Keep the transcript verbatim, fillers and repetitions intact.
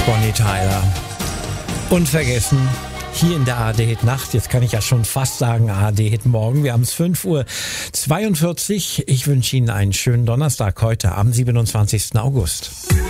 Bonnie Tyler. Unvergessen, hier in der A R D-Hit Nacht, jetzt kann ich ja schon fast sagen A R D-Hit Morgen, wir haben es fünf Uhr zweiundvierzig. Ich wünsche Ihnen einen schönen Donnerstag heute am siebenundzwanzigsten August.